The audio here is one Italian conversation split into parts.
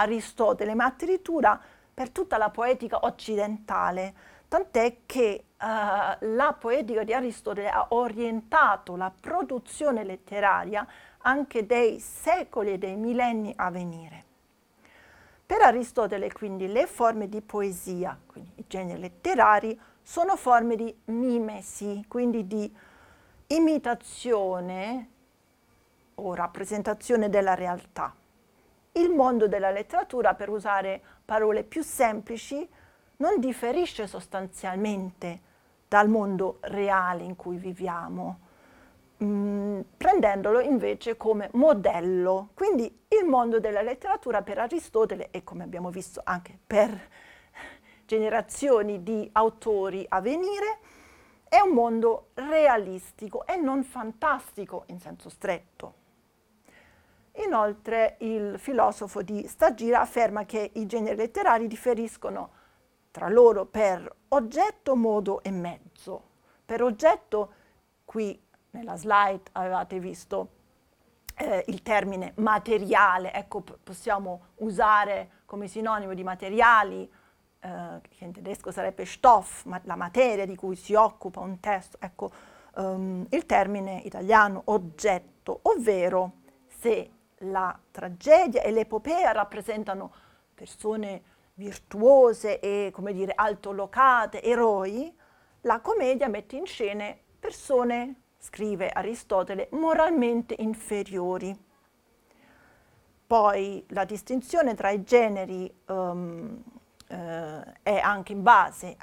Aristotele, ma addirittura per tutta la poetica occidentale, tant'è che la poetica di Aristotele ha orientato la produzione letteraria anche dei secoli e dei millenni a venire. Per Aristotele, quindi, le forme di poesia, quindi i generi letterari, sono forme di mimesi, quindi di imitazione o rappresentazione della realtà. Il mondo della letteratura, per usare parole più semplici, non differisce sostanzialmente dal mondo reale in cui viviamo, prendendolo invece come modello. Quindi il mondo della letteratura per Aristotele, e come abbiamo visto anche per generazioni di autori a venire, è un mondo realistico e non fantastico in senso stretto. Inoltre il filosofo di Stagira afferma che i generi letterari differiscono tra loro per oggetto, modo e mezzo. Per oggetto, qui nella slide avevate visto il termine materiale, ecco, possiamo usare come sinonimo di materiali, che in tedesco sarebbe Stoff, la materia di cui si occupa un testo, ecco, il termine italiano oggetto, ovvero se la tragedia e l'epopea rappresentano persone virtuose e, come dire, altolocate, eroi, la commedia mette in scena persone, scrive Aristotele, moralmente inferiori. Poi la distinzione tra i generi è anche in base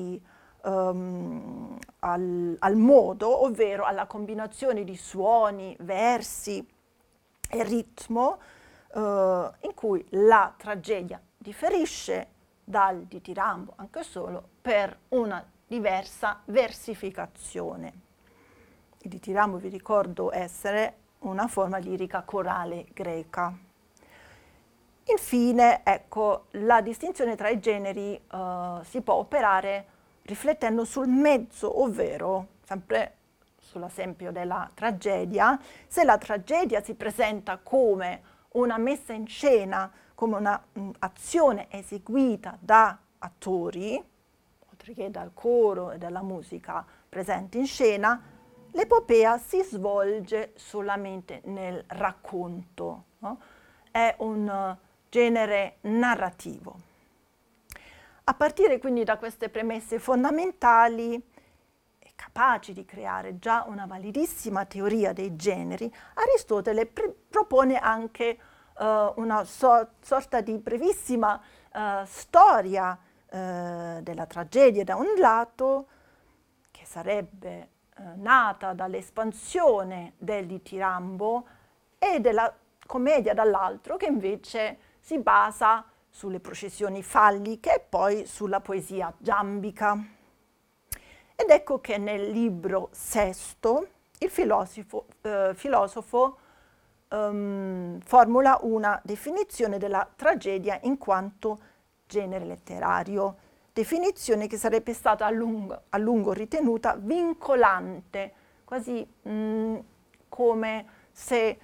al modo, ovvero alla combinazione di suoni, versi e ritmo, in cui la tragedia differisce dal ditirambo anche solo per una diversa versificazione. Il ditirambo, vi ricordo, essere una forma lirica corale greca. Infine, ecco, la distinzione tra i generi si può operare riflettendo sul mezzo, ovvero, sempre sull'esempio della tragedia, se la tragedia si presenta come una messa in scena, come un'azione eseguita da attori, oltre che dal coro e dalla musica presenti in scena, l'epopea si svolge solamente nel racconto, no? È un genere narrativo. A partire quindi da queste premesse fondamentali, capaci di creare già una validissima teoria dei generi, Aristotele propone anche una sorta di brevissima storia della tragedia da un lato, che sarebbe nata dall'espansione del ditirambo, e della commedia dall'altro, che invece si basa sulle processioni falliche e poi sulla poesia giambica. Ed ecco che nel libro sesto il filosofo formula una definizione della tragedia in quanto genere letterario, definizione che sarebbe stata a lungo ritenuta vincolante, quasi come se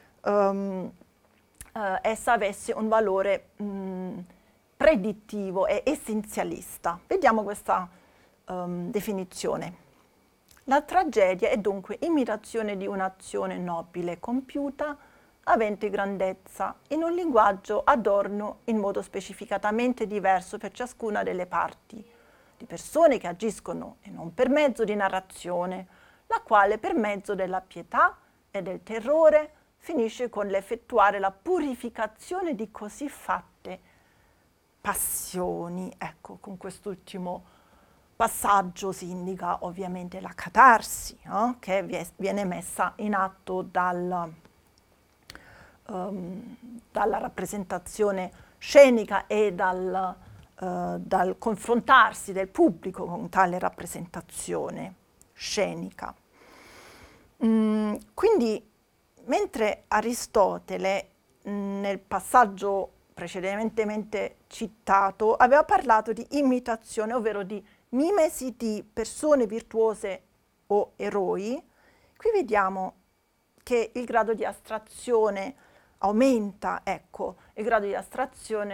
essa avesse un valore predittivo e essenzialista. Vediamo questa definizione. La tragedia è dunque imitazione di un'azione nobile compiuta, avente grandezza, in un linguaggio adorno in modo specificatamente diverso per ciascuna delle parti, di persone che agiscono e non per mezzo di narrazione, la quale per mezzo della pietà e del terrore finisce con l'effettuare la purificazione di così fatte passioni. Ecco, con quest'ultimo passaggio si indica ovviamente la catarsi, no? Che viene messa in atto dalla rappresentazione scenica e dal confrontarsi del pubblico con tale rappresentazione scenica. Quindi, mentre Aristotele, nel passaggio precedentemente citato, aveva parlato di imitazione, ovvero di mimesi di persone virtuose o eroi, qui vediamo che il grado di astrazione aumenta, ecco, il grado di astrazione